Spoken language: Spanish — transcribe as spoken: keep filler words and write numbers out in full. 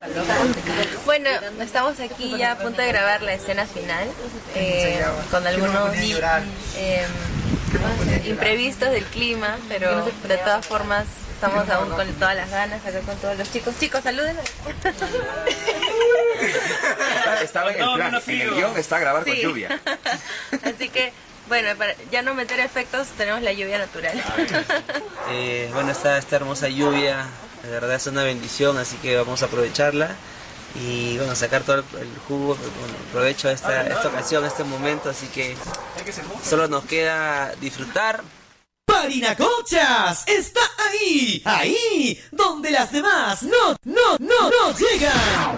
Bueno, estamos aquí ya a punto de grabar la escena final, eh, con algunos eh, imprevistos del clima, pero de todas formas estamos aún con todas las ganas, acá con todos los chicos. Chicos, saluden. Estaba en el plan, en el guión está grabar con Sí. lluvia. Así que, bueno, para ya no meter efectos, tenemos la lluvia natural. Eh, bueno, esta, esta hermosa lluvia, de verdad es una bendición, así que vamos a aprovecharla y bueno, sacar todo el, el jugo, bueno, provecho a esta, esta ocasión, a este momento, así que solo nos queda disfrutar. Parinacochas está ahí, ahí, donde las demás no, no, no, no llegan.